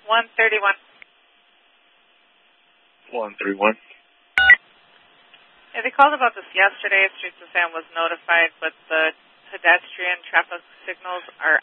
131. 131. Yeah, they called about this yesterday. Streets of San was notified, but the pedestrian traffic signals are